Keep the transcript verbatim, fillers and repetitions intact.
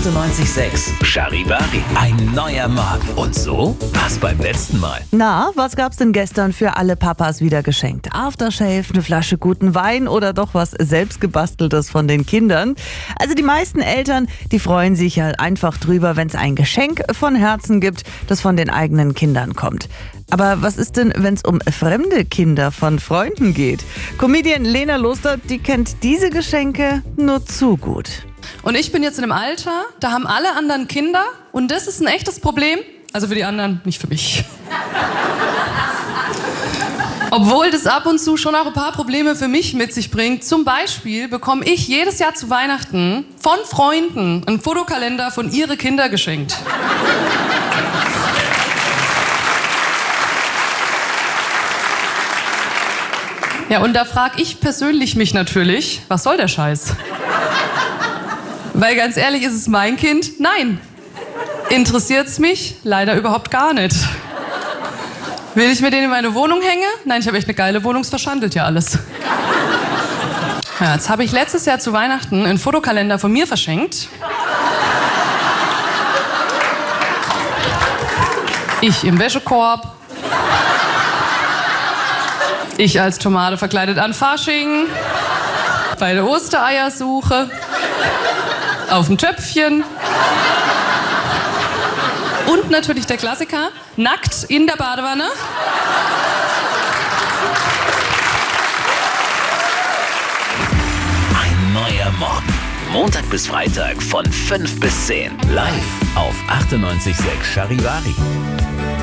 achtundneunzig Komma sechs Charivari. Ein neuer Morgen. Und so war's beim letzten Mal. Na, was gab's denn gestern für alle Papas wieder geschenkt? Aftershave, eine Flasche guten Wein oder doch was selbstgebasteltes von den Kindern? Also die meisten Eltern, die freuen sich ja einfach drüber, wenn es ein Geschenk von Herzen gibt, das von den eigenen Kindern kommt. Aber was ist denn, wenn es um fremde Kinder von Freunden geht? Comedian Lena Loster, die kennt diese Geschenke nur zu gut. Und ich bin jetzt in einem Alter, da haben alle anderen Kinder und das ist ein echtes Problem. Also für die anderen, nicht für mich. Obwohl das ab und zu schon auch ein paar Probleme für mich mit sich bringt. Zum Beispiel bekomme ich jedes Jahr zu Weihnachten von Freunden einen Fotokalender von ihre Kinder geschenkt. Ja, und da frage ich persönlich mich natürlich, was soll der Scheiß? Weil ganz ehrlich, ist es mein Kind? Nein. Interessiert's mich? Leider überhaupt gar nicht. Will ich mir den in meine Wohnung hängen? Nein, ich habe echt eine geile Wohnung, es verschandelt ja alles. Ja, jetzt habe ich letztes Jahr zu Weihnachten einen Fotokalender von mir verschenkt. Ich im Wäschekorb. Ich als Tomate verkleidet an Fasching. Bei der Ostereiersuche. Auf dem Töpfchen. Und natürlich der Klassiker, nackt in der Badewanne. Ein neuer Morgen. Montag bis Freitag von fünf bis zehn. Live auf achtundneunzig Komma sechs Charivari.